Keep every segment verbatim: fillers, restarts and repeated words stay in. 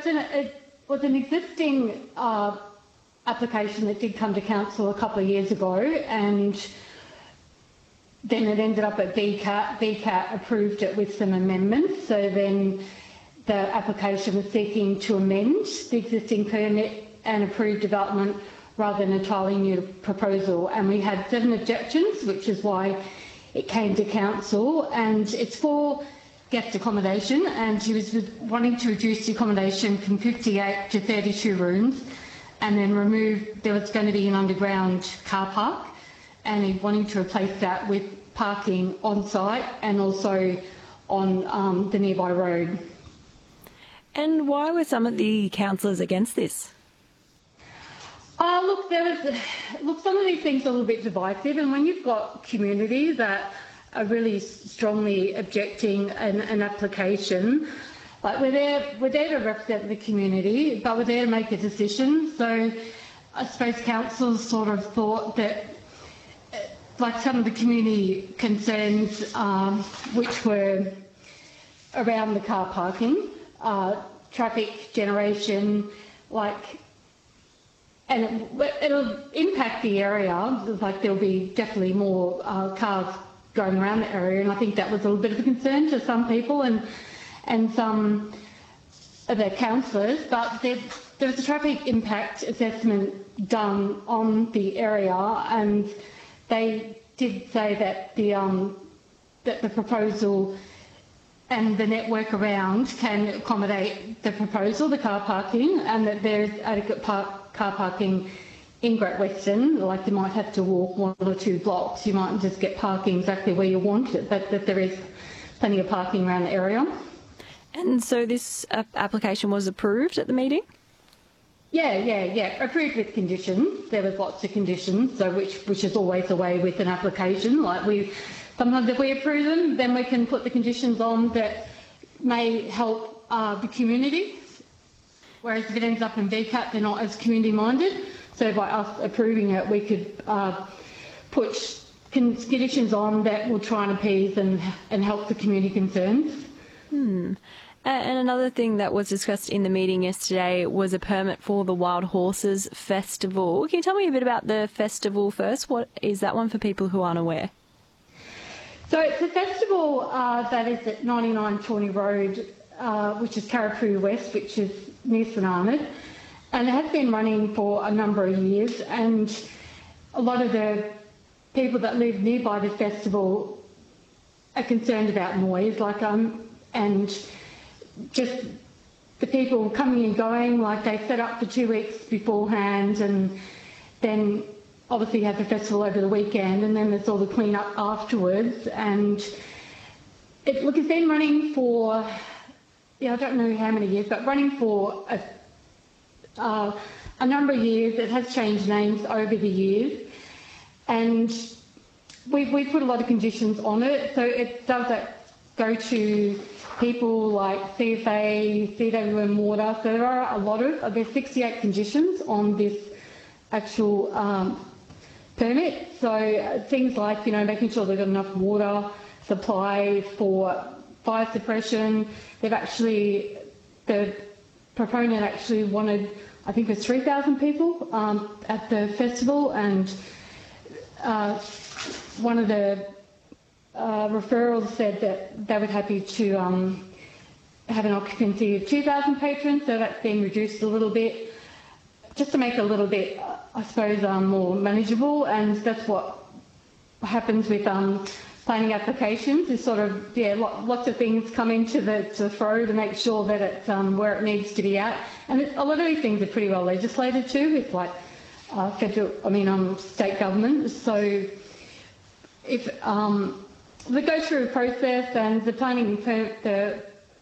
it's an, it was an existing uh, application that did come to council a couple of years ago, and then it ended up at V CAT. V CAT approved it with some amendments. So then the application was seeking to amend the existing permit and approve development rather than an entirely new proposal. And we had seven objections, which is why it came to council. And it's for guest accommodation, and he was wanting to reduce the accommodation from fifty-eight to thirty-two rooms, and then remove, there was going to be an underground car park, and he wanting to replace that with parking on site and also on um, the nearby road. And why were some of the councillors against this? Uh, look, there was, look, some of these things are a little bit divisive, and when you've got community that are really strongly objecting an, an application, like we're there, we're there to represent the community, but we're there to make a decision. So I suppose councils sort of thought that, like some of the community concerns, um, which were around the car parking, uh, traffic generation, like, and it, it'll impact the area. Like there'll be definitely more uh, cars going around the area, and I think that was a little bit of a concern to some people and and some of the councillors. But there, there was a traffic impact assessment done on the area, and they did say that the um, that the proposal and the network around can accommodate the proposal, the car parking, and that there's adequate park, car parking in Great Western. Like you might have to walk one or two blocks, you might just get parking exactly where you want it, but that there is plenty of parking around the area. And so this uh, application was approved at the meeting? Yeah, yeah, yeah, approved with conditions. There was lots of conditions, so which which is always the way with an application. Like we, sometimes if we approve them, then we can put the conditions on that may help uh, the community. Whereas if it ends up in V CAT, they're not as community minded. So by us approving it, we could uh, put conditions on that will try and appease and and help the community concerns. Hmm. And another thing that was discussed in the meeting yesterday was a permit for the Wild Horses Festival. Can you tell me a bit about the festival first? What is that one for people who aren't aware? So it's a festival uh, that is at ninety-nine Tawny Road, uh, which is Carapoo West, which is near St Arnaud. And it has been running for a number of years, and a lot of the people that live nearby the festival are concerned about noise, like um, and just the people coming and going, like they set up for two weeks beforehand, and then obviously have the festival over the weekend, and then there's all the clean up afterwards. And it, look, it's been running for, yeah, I don't know how many years, but running for a, uh, a number of years. It has changed names over the years, and we've, we've put a lot of conditions on it. So it does that go to people like C F A, C W M Water. So there are a lot of, there's sixty-eight conditions on this actual um, permit. So uh, things like, you know, making sure they've got enough water supply for fire suppression. They've actually, the proponent actually wanted, I think it was three thousand people um, at the festival, and uh, one of the uh, referrals said that they were happy to um, have an occupancy of two thousand patrons, so that's been reduced a little bit, just to make it a little bit, I suppose, um, more manageable. And that's what happens with um, planning applications, is sort of, yeah, lots of things come into the, to the throw to make sure that it's um, where it needs to be at. And it, a lot of these things are pretty well legislated too, with like uh, federal, I mean, um, state government. So if um, we go through a process, and the planning, the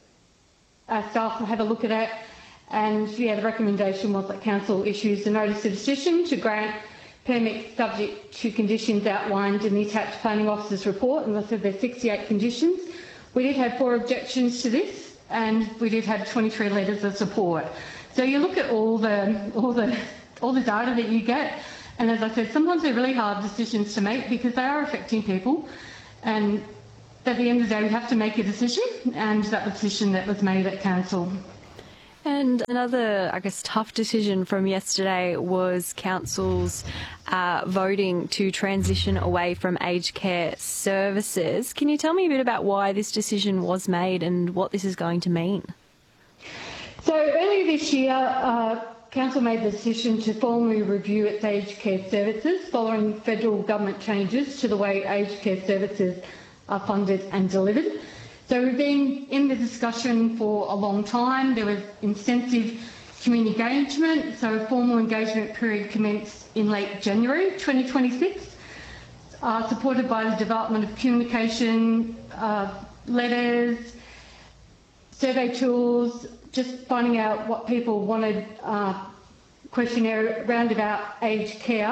uh, staff will have a look at it. And yeah, the recommendation was that council issues a notice of decision to grant permits subject to conditions outlined in the attached planning officer's report. And I said there's sixty-eight conditions. We did have four objections to this, and we did have twenty-three letters of support. So you look at all the all the all the data that you get, and as I said, sometimes they're really hard decisions to make because they are affecting people. And at the end of the day, we have to make a decision, and that was the decision that was made at council. And another, I guess, tough decision from yesterday was councils uh, voting to transition away from aged care services. Can you tell me a bit about why this decision was made and what this is going to mean? So earlier this year, uh, Council made the decision to formally review its aged care services following federal government changes to the way aged care services are funded and delivered. So we've been in the discussion for a long time. There was extensive community engagement, so a formal engagement period commenced in late January twenty twenty-six, uh, supported by the development of communication, uh, letters, survey tools, just finding out what people wanted, uh, questionnaire around about aged care.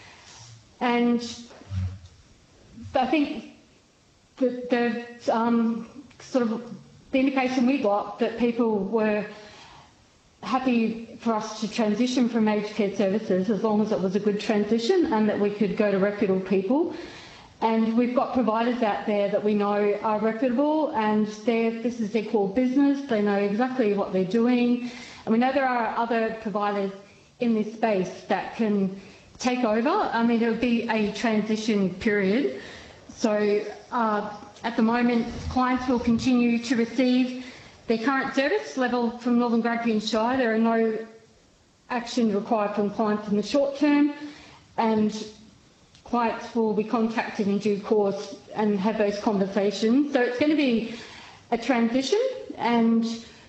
And I think the, the um, sort of the indication we got that people were happy for us to transition from aged care services as long as it was a good transition and that we could go to reputable people. And we've got providers out there that we know are reputable, and this is their core business. They know exactly what they're doing. And we know there are other providers in this space that can take over. I mean, it'll be a transition period. So uh, at the moment, clients will continue to receive their current service level from Northern Grampians Shire. There are no action required from clients in the short term, and clients will be contacted in due course and have those conversations. So it's going to be a transition, and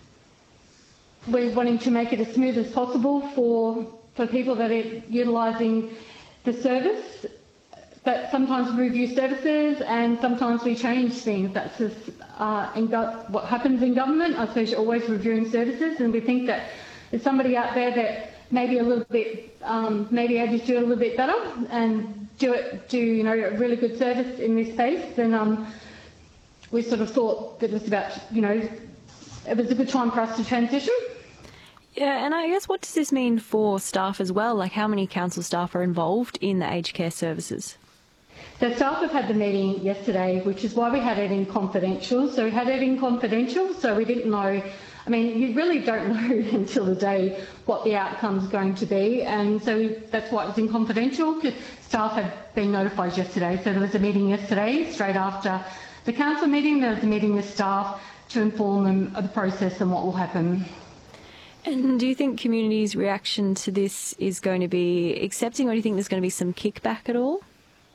we're wanting to make it as smooth as possible for, for people that are utilising the service. But sometimes we review services and sometimes we change things. That's just uh, in go- what happens in government. I suppose you're always reviewing services, and we think that there's somebody out there that maybe a little bit, um, maybe able to do it a little bit better and do it, do you know, a really good service in this space. Then um, we sort of thought that it was about, you know, it was a good time for us to transition. Yeah, and I guess what does this mean for staff as well? Like, how many council staff are involved in the aged care services? The staff have had the meeting yesterday, which is why we had it in confidential. So we had it in confidential, so we didn't know. I mean, you really don't know until the day what the outcome's going to be, and so that's why it was in confidential, because staff had been notified yesterday. So there was a meeting yesterday, straight after the council meeting. There was a meeting with staff to inform them of the process and what will happen. And do you think community's reaction to this is going to be accepting, or do you think there's going to be some kickback at all?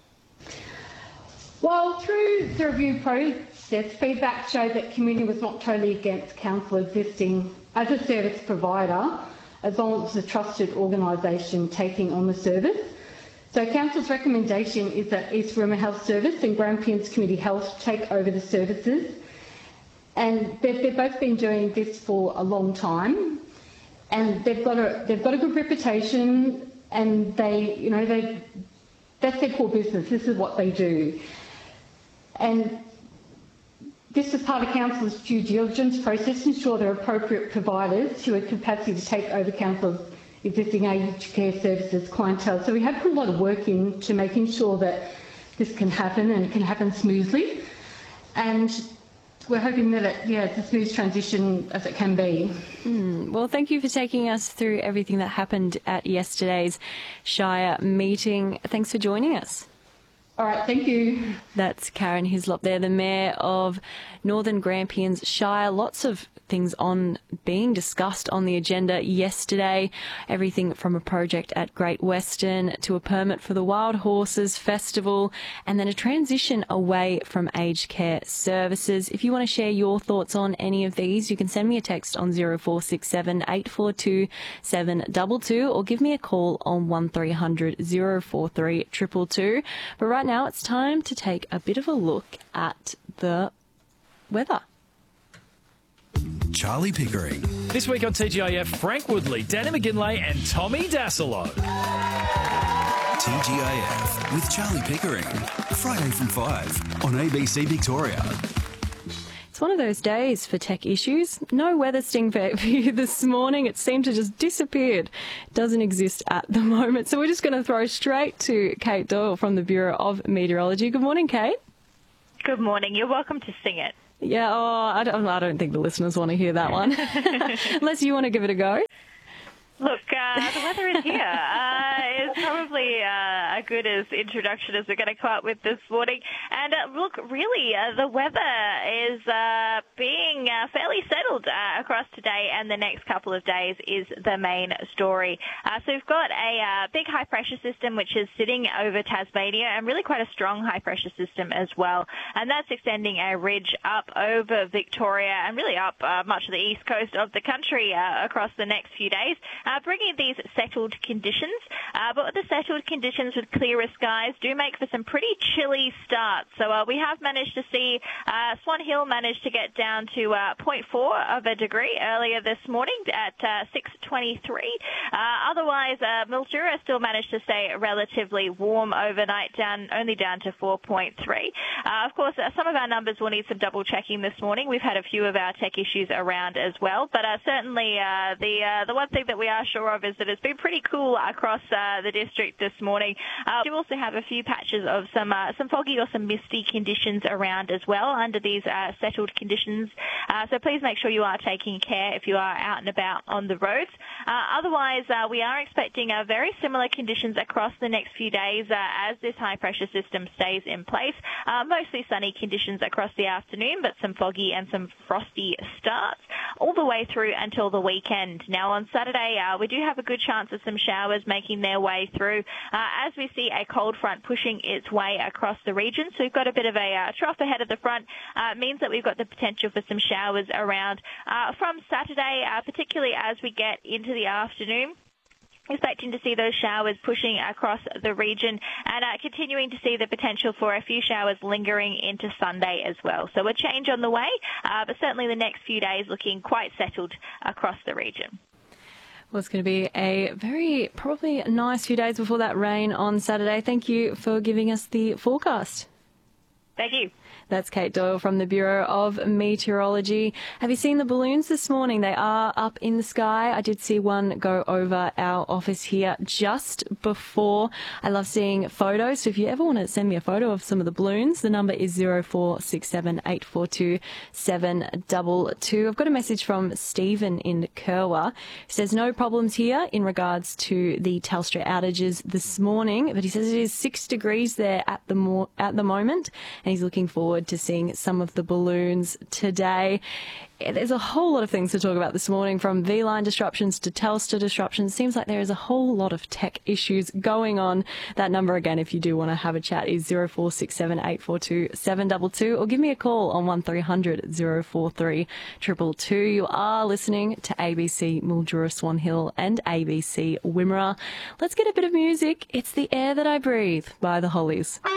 Well, through the review process, feedback showed that community was not totally against council existing as a service provider, as long as it's a trusted organisation taking on the service. So council's recommendation is that East Wimmera Health Service and Grampians Community Health take over the services, and they've, they've both been doing this for a long time, and they've got a they've got a good reputation, and they you know they that's their core business. This is what they do. And this is part of council's due diligence process to ensure there are appropriate providers who have capacity to take over council's existing aged care services clientele. So we have put a lot of work into making sure that this can happen and it can happen smoothly. And we're hoping that it, yeah, it's a smooth transition as it can be. Mm, well, thank you for taking us through everything that happened at yesterday's Shire meeting. Thanks for joining us. All right, thank you. That's Karen Hislop there, the Mayor of Northern Grampians Shire. Lots of things on being discussed on the agenda yesterday. Everything from a project at Great Western to a permit for the Wild Horses Festival, and then a transition away from aged care services. If you want to share your thoughts on any of these, you can send me a text on zero four six seven, eight four two, seven two two or give me a call on one three hundred, zero four three, two two two. But right now it's time to take a bit of a look at the weather. Charlie Pickering. This week on T G I F, Frank Woodley, Danny McGinlay and Tommy Dasilo. T G I F with Charlie Pickering. Friday from five on A B C Victoria. It's one of those days for tech issues. No weather sting for you this morning. It seemed to just disappeared. Doesn't exist at the moment. So we're just going to throw straight to Kate Doyle from the Bureau of Meteorology. Good morning, Kate. Good morning. You're welcome to sing it. Yeah, oh, I don't, I don't think the listeners want to hear that one. Unless you want to give it a go. Look, uh, the weather is here. Uh, it's probably uh, a good as introduction as we're going to come up with this morning. And uh, look, really, uh, the weather is uh, being uh, fairly settled uh, across today and the next couple of days is the main story. Uh, so we've got a uh, big high-pressure system which is sitting over Tasmania and really quite a strong high-pressure system as well. And that's extending a ridge up over Victoria and really up uh, much of the east coast of the country uh, across the next few days. Uh, bringing these settled conditions, uh, but the settled conditions with clearer skies do make for some pretty chilly starts. So uh, we have managed to see uh, Swan Hill managed to get down to uh, zero point four of a degree earlier this morning at uh, six twenty-three. Uh, otherwise, uh, Mildura still managed to stay relatively warm overnight, down only down to four point three. Uh, of course, uh, some of our numbers will need some double checking this morning. We've had a few of our tech issues around as well, but uh, certainly uh, the uh, the one thing that we are sure of is that it's been pretty cool across uh, the district this morning. Uh, we do also have a few patches of some uh, some foggy or some misty conditions around as well under these uh, settled conditions. Uh, so please make sure you are taking care if you are out and about on the roads. Uh, otherwise, uh, we are expecting uh, very similar conditions across the next few days uh, as this high pressure system stays in place. Uh, mostly sunny conditions across the afternoon, but some foggy and some frosty starts all the way through until the weekend. Now on Saturday, uh, we do have a good chance of some showers making their way through uh, as we see a cold front pushing its way across the region. So we've got a bit of a uh, trough ahead of the front. Uh, means that we've got the potential for some showers around uh, from Saturday, uh, particularly as we get into the afternoon. Expecting to see those showers pushing across the region and uh, continuing to see the potential for a few showers lingering into Sunday as well. So a change on the way, uh, but certainly the next few days looking quite settled across the region. Well, it's going to be a very, probably a nice few days before that rain on Saturday. Thank you for giving us the forecast. Thank you. That's Kate Doyle from the Bureau of Meteorology. Have you seen the balloons this morning? They are up in the sky. I did see one go over our office here just before. I love seeing photos. So if you ever want to send me a photo of some of the balloons, the number is zero four six seven eight four two seven two two. I've got a message from Stephen in Kerwa. He says no problems here in regards to the Telstra outages this morning, but he says it is six degrees there at the mo- at the moment, and he's looking forward to seeing some of the balloons today. There's a whole lot of things to talk about this morning, from V-Line disruptions to Telstra disruptions. Seems like there is a whole lot of tech issues going on. That number again, if you do want to have a chat, is zero four six seven eight four two seven two two, or give me a call on one three hundred oh four three two two two. You are listening to A B C Mildura Swan Hill and A B C Wimmera. Let's get a bit of music. It's The Air That I Breathe by the Hollies.